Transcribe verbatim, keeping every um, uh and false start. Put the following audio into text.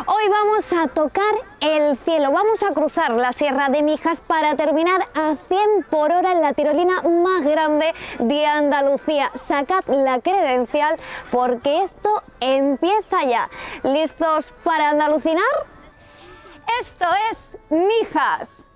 Hoy vamos a tocar el cielo, vamos a cruzar la Sierra de Mijas para terminar a cien por hora en la tirolina más grande de Andalucía. Sacad la credencial porque esto empieza ya. ¿Listos para andalucinar? Esto es Mijas.